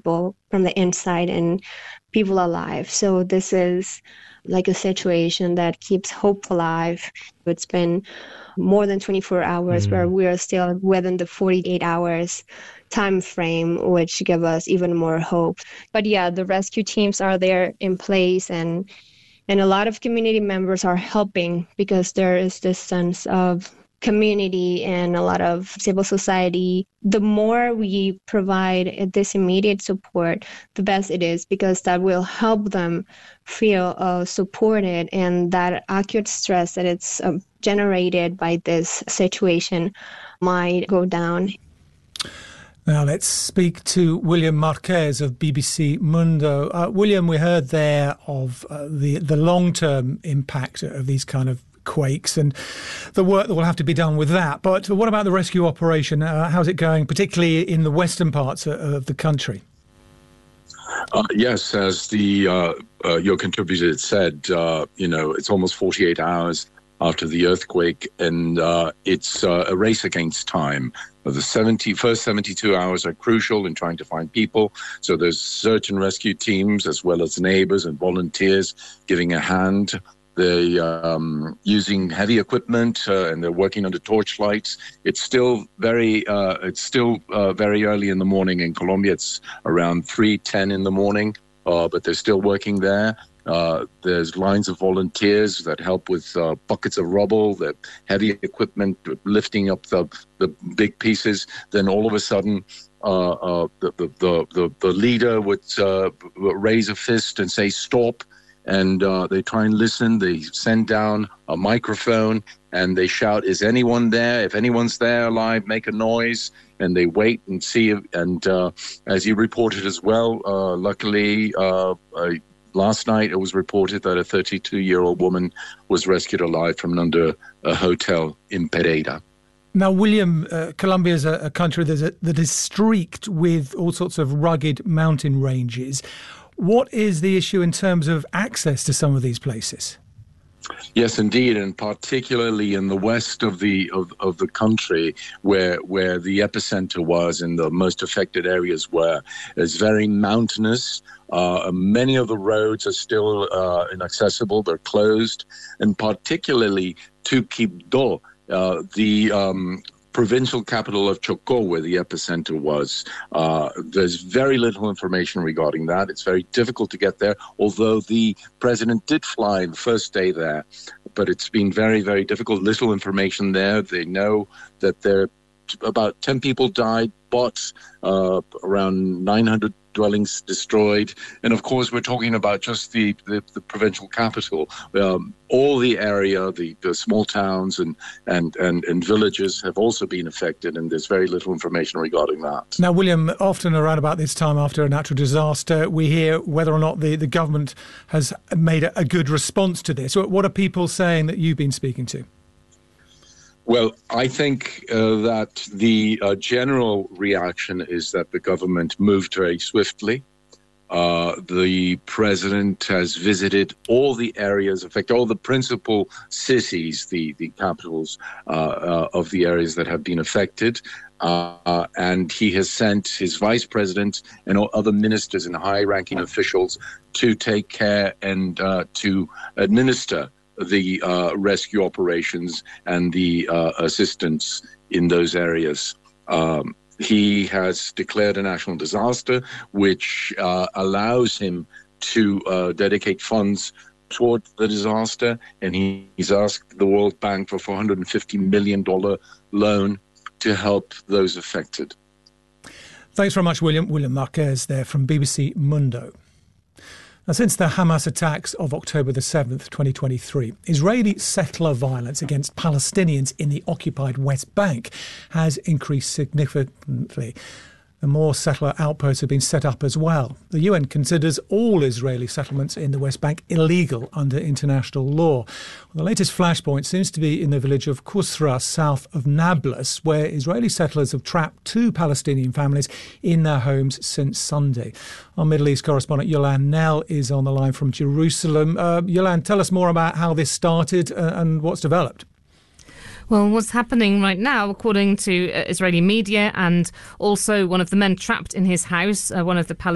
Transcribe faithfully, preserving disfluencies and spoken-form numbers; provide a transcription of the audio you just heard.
people from the inside and people alive. So this is like a situation that keeps hope alive. It's been more than twenty-four hours mm. where we are still within the forty-eight hours time frame, which give us even more hope. But yeah, the rescue teams are there in place, and and a lot of community members are helping because there is this sense of community and a lot of civil society. The more we provide this immediate support, the best it is, because that will help them feel uh, supported, and that acute stress that it's uh, generated by this situation might go down. Now let's speak to William Marquez of B B C Mundo. Uh, William, we heard there of uh, the, the long-term impact of these kind of quakes and the work that will have to be done with that. But what about the rescue operation? Uh, how's it going, particularly in the western parts of the country? Uh, yes, as the uh, uh, your contributor said, uh, you know, it's almost forty-eight hours after the earthquake, and uh, it's uh, a race against time. The seventy, first seventy-two hours are crucial in trying to find people. So there's search and rescue teams as well as neighbors and volunteers giving a hand. They're um, using heavy equipment uh, and they're working under torchlights. It's still very, uh, it's still uh, very early in the morning in Colombia. It's around three ten in the morning, uh, but they're still working there. Uh, there's lines of volunteers that help with uh, buckets of rubble, the heavy equipment, lifting up the, the big pieces. Then all of a sudden, uh, uh, the, the, the, the, the leader would uh, raise a fist and say, stop. And uh, they try and listen. They send down a microphone and they shout, is anyone there? If anyone's there alive, make a noise. And they wait and see. And uh, as you reported as well, uh, luckily, uh, uh, last night it was reported that a thirty-two-year-old woman was rescued alive from under a hotel in Pereira. Now, William, uh, Colombia is a, a country that is, a, that is streaked with all sorts of rugged mountain ranges. What is the issue in terms of access to some of these places? Yes, indeed, and particularly in the west of the of, of the country, where where the epicenter was and the most affected areas were, it's very mountainous. Uh, many of the roads are still uh, inaccessible; they're closed, and particularly to Quibdó, uh, the um, provincial capital of Chocó, where the epicenter was. Uh, there's very little information regarding that. It's very difficult to get there, although the president did fly the first day there. But it's been very, very difficult. Little information there. They know that there about ten people died, but uh, around nine hundred dwellings destroyed. And of course, we're talking about just the, the, the provincial capital. Um, all the area, the, the small towns and, and, and, and villages have also been affected, and there's very little information regarding that. Now, William, often around about this time after a natural disaster, we hear whether or not the, the government has made a, a good response to this. What are people saying that you've been speaking to? Well, I think uh, that the uh, general reaction is that the government moved very swiftly. Uh, the president has visited all the areas, in fact, all the principal cities, the, the capitals uh, uh, of the areas that have been affected. Uh, and he has sent his vice president and all other ministers and high-ranking officials to take care and uh, to administer the uh, rescue operations and the uh, assistance in those areas. Um, he has declared a national disaster, which uh, allows him to uh, dedicate funds toward the disaster, and he, he's asked the World Bank for four hundred fifty million dollars loan to help those affected. Thanks very much, William. William Marquez there from B B C Mundo. Now, since the Hamas attacks of October the seventh, twenty twenty-three, Israeli settler violence against Palestinians in the occupied West Bank has increased significantly. And more settler outposts have been set up as well. The U N considers all Israeli settlements in the West Bank illegal under international law. Well, the latest flashpoint seems to be in the village of Kusra, south of Nablus, where Israeli settlers have trapped two Palestinian families in their homes since Sunday. Our Middle East correspondent Yolande Knell is on the line from Jerusalem. Uh, Yolande, tell us more about how this started uh, and what's developed. Well, what's happening right now, according to uh, Israeli media, and also one of the men trapped in his house, uh, one of the Palestinian